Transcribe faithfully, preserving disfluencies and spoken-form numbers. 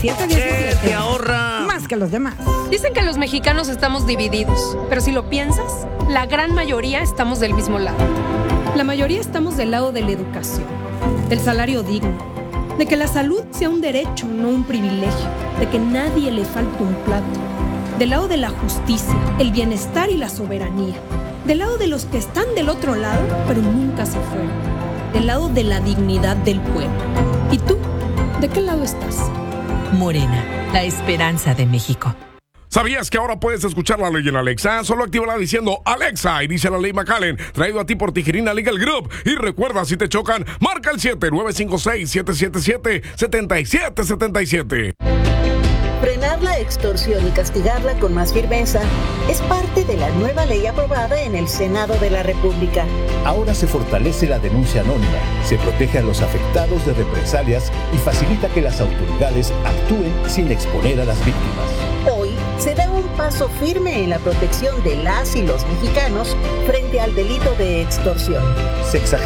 siete ¿Qué diecisiete. te ahorra? Más que los demás. Dicen que los mexicanos estamos divididos, pero si lo piensas, la gran mayoría estamos del mismo lado. La mayoría estamos del lado de la educación, del salario digno, de que la salud sea un derecho, no un privilegio, de que nadie le falte un plato, del lado de la justicia, el bienestar y la soberanía, del lado de los que están del otro lado, pero nunca se fueron, del lado de la dignidad del pueblo. ¿Y tú? ¿De qué lado estás? Morena, la esperanza de México. ¿Sabías que ahora puedes escuchar la ley en Alexa? Solo actívala diciendo Alexa y dice la ley McAllen, traído a ti por Tijerina Legal Group. Y recuerda, si te chocan, marca el siete nueve cinco seis, siete siete siete, siete siete siete siete. Frenar la extorsión y castigarla con más firmeza es parte de la nueva ley aprobada en el Senado de la República. Ahora se fortalece la denuncia anónima, se protege a los afectados de represalias y facilita que las autoridades actúen sin exponer a las víctimas. Hoy se da un paso firme en la protección de las y los mexicanos frente al delito de extorsión. Sexagésima